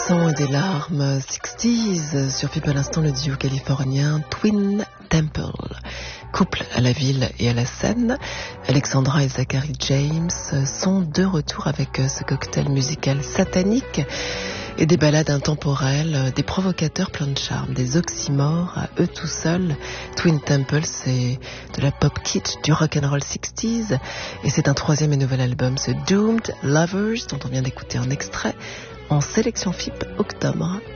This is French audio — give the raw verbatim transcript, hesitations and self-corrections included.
sang et des larmes, sixties, sur P I P à l'instant le duo californien Twin Temple. Couple à la ville et à la scène, Alexandra et Zachary James sont de retour avec ce cocktail musical satanique et des ballades intemporelles, des provocateurs pleins de charme, des oxymores à eux tout seuls. Twin Temple, c'est de la pop kitsch, du rock'n'roll sixties, et c'est un troisième et nouvel album, ce Doomed Lovers, dont on vient d'écouter un extrait, en sélection F I P octobre